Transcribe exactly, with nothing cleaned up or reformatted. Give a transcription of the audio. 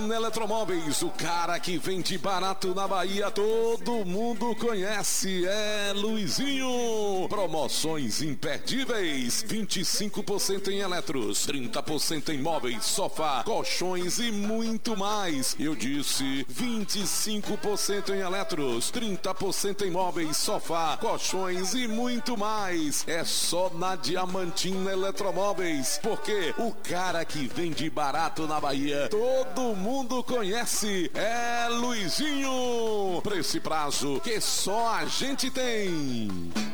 Eletromóveis, o cara que vende barato na Bahia, todo mundo conhece, é Luizinho. Promoções imperdíveis, vinte e cinco por cento em eletros, trinta por cento em móveis, sofá, colchões e muito mais. Eu disse vinte e cinco por cento em eletros, trinta por cento em móveis, sofá, colchões e muito mais. É só na Diamantina Eletromóveis, porque o cara que vende barato na Bahia, todo mundo conhece, é Luizinho. Preço e prazo que só a gente tem.